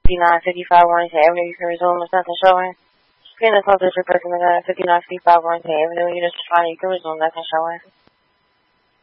5955 Warrington Avenue. You can resume if nothing showing. Pin the closest request in the 5955 Warrington Avenue. Units responding. You can resume nothing showing.